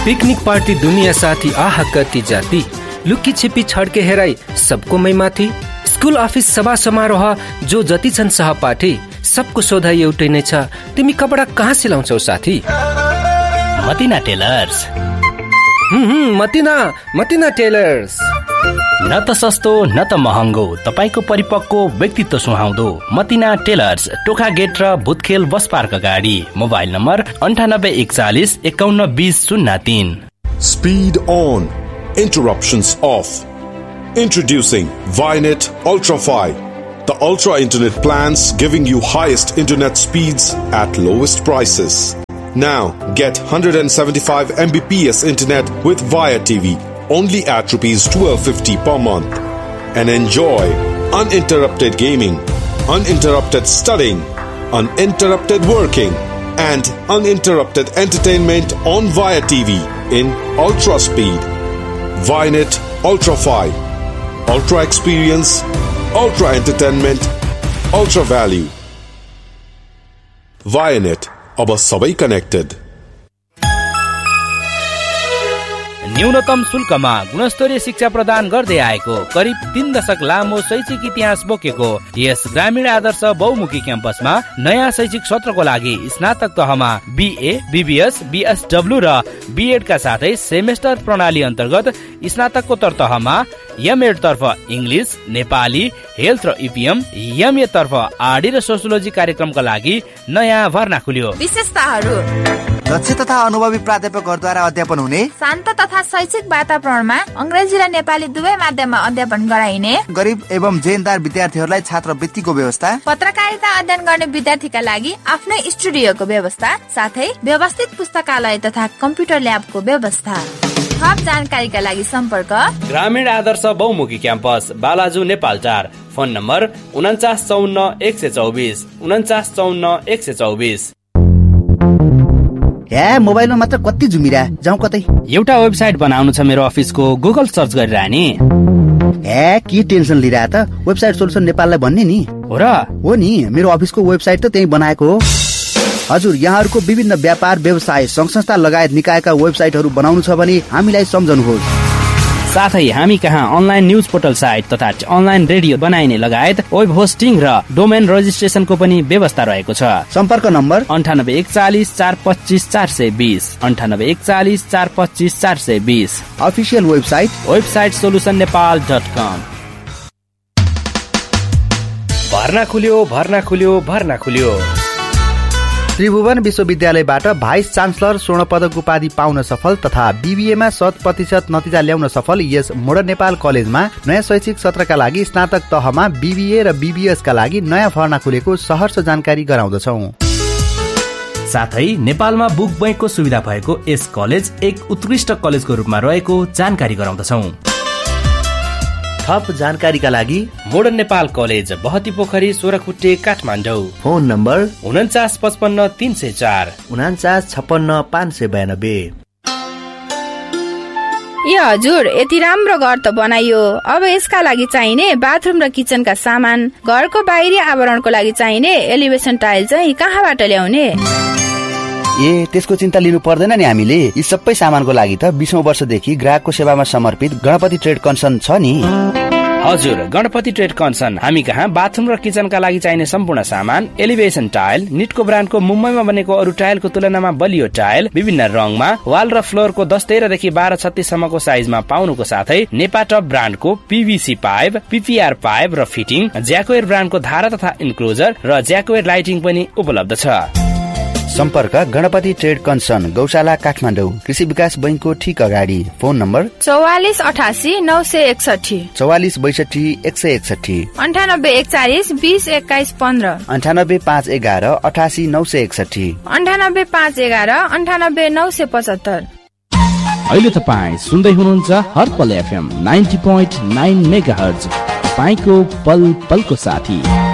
Picnic party दुनिया साथी आहा कति जाति लुकी छिपी छड्के हेराई सबको मै माथि स्कुल अफिस सभा समारोह जो जति छन् सहपाठी सबको सोधाइ एउटै नै छ तिमी कपडा कहाँ सिलाउँछौ साथी? मतिना टेलर्स। मतिना टेलर्स। न त सस्तो न त महँगो, तपाईको परिपक्व व्यक्तित्व सुहाउँदो मतिना टेलर्स, टोखा गेट र भूतखेल बस पार्क अगाडि। Mobile number 9841 512003। Speed on, interruptions off. Introducing Vynet Ultra 5, the ultra internet plans giving you highest internet speeds at lowest prices. Now get 175 Mbps internet with Via TV only at ₹1250 per month, and enjoy uninterrupted gaming, uninterrupted studying, uninterrupted working, and uninterrupted entertainment on Via TV in ultra speed. Vynet Ultra 5. Ultra experience, ultra entertainment, ultra value. Vynet, अब सबै connected. न्यूनतम शुल्कमा गुणस्तरीय शिक्षा प्रदान गर्दै आएको करिब 3 दशक लामो शैक्षिक इतिहास बोकेको यस ग्रामीण आदर्श बहुमुखी क्याम्पसमा नयाँ शैक्षिक सत्रको लागि स्नातक तहमा BA, BBS, BSW र B.Ed का साथै सेमेस्टर प्रणाली अन्तर्गत स्नातकोत्तर तहमा M.Ed तर्फ इङ्ग्लिश, नेपाली, हेल्थ र EPM, MA तर्फ आरडी र सोसियोलोजी कार्यक्रमका लागि नयाँ भर्ना खुल्यो। विशेषताहरू: दक्ष तथा अनुभवी प्राध्यापकहरूद्वारा अध्यापन हुने, शान्त तथा शैक्षिक वातावरणमा अंग्रेजी र नेपाली दुवै माध्यममा अध्यापन गराइने, गरिब एवं जेनदार विद्यार्थीहरूलाई छात्रवृत्तिको व्यवस्था, पत्रकारिता अध्ययन गर्ने विद्यार्थीका लागि आफ्नै स्टुडियोको व्यवस्था, साथै व्यवस्थित पुस्तकालय तथा कम्प्युटर ल्याबको व्यवस्था। थप जानकारीका लागि सम्पर्क ग्रामीण आदर्श बहुमुखी campus, Balaju, Nepal 4। Phone number 4954 124 4954 124। या मोबाइलमा मात्र कति जुमिरा जाउँ कतै। एउटा वेबसाइट बनाउनु छ मेरो अफिसको, गुगल सर्च गरेर नि। के टेन्सन लिइरा त, वेबसाइट सोलुसन नेपाललाई भन्ने नि। हो र? हो नि, मेरो अफिसको वेबसाइट त त्यही बनाएको हो। हजुर, यहाँहरूको विभिन्न व्यापार व्यवसाय संघ संस्था लगायत निकायका वेबसाइटहरू बनाउनु छ भने हामीलाई सम्झनुहोस्। साथै हामी कहाँ अनलाइन न्यूज पोर्टल साइट तथा अनलाइन रेडियो बनाइने लगायत वेब होस्टिङ र डोमेन रजिस्ट्रेसनको पनि व्यवस्था रहेको छ। सम्पर्क नम्बर 9841 425 420 9841 425 420। Official website solutionnepal.com। भर्ना खुल्यो। त्रिभुवन विश्वविद्यालयबाट भाइस चान्सलर स्वर्ण पदक उपाधि पाउन सफल तथा BBA-मा 100% नतिजा ल्याउन सफल यस मोडर्न नेपाल कलेजमा नयाँ शैक्षिक सत्रका लागि स्नातक तहमा BBA र BBS का लागि नयाँ भर्ना खुलेको सहर्ष जानकारी गराउँदछौ। साथै नेपालमा बुक बैंकको सुविधा भएको यस कलेज एक उत्कृष्ट कलेजको रूपमा रहेको जानकारी गराउँदछौ। थप जानकारीका लागि मोडर्न नेपाल कलेज, बहती पोखरी, सोरखुट्टे, काठमाडौँ। Phone number 4955 304 4956 592। ए हजुर, यति राम्रो घर त बनाइयो, अब यसका लागि चाहिने बाथरुम र किचनका सामान, घरको बाहिरी आवरणको लागि चाहिने एलिभेसन टाइल चाहिँ कहाँबाट ल्याउने? त्यसको चिन्ता लिनु पर्दैन नि। हामीले यी सबै सामानको लागि त 20औं वर्षदेखि ग्राहकको सेवामा समर्पित गणपति ट्रेड कन्सन छ नि। हजुर, गणपति ट्रेड कन्सन हामी कहाँ बाथरुम र किचनका लागि चाहिने सम्पूर्ण सामान, एलिभेसन टाइल, निटको ब्रान्डको मुम्बईमा बनेको अरू टाइलको तुलनामा बलियो टाइल, विभिन्न रङमा, वाल र फ्लोरको 10-13 देखि 12-36 सम्मको साइजमा पाउनुको साथै नेपाटप ब्रान्डको PVC पाइप, PPR पाइप र फिटिङ, ज्याकोएर ब्रान्डको धारा तथा इन्क्लोजर र ज्याकोएर लाइटिङ पनि उपलब्ध छ। सम्पर्क गणपति ट्रेड कन्सन, गौशाला, काठमाडौँ, कृषि विकास बैंकको ठीक अगाडि। Phone number 4488 961 44 62 161 9841 20 21 15 98511 88 961 98511 98 975। अहिले तपाईँ सुन्दै हुनुहुन्छ हर्पल FM 90.9 मेगाहर्ज, तपाईको पल पलको साथी।